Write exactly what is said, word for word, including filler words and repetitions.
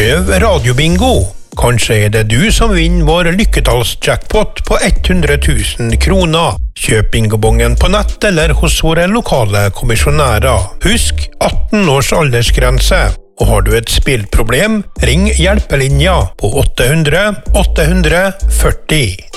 Prøv radiobingo. Kanskje er det du som vinner vår lykketallsjackpot på hundre tusen kroner. Kjøp bingobongen på nett eller hos våre lokale kommisjonærer. Husk atten års aldersgrense. Og har du et spillproblem, ring hjelpelinja på åtte hundre åtte hundre førti.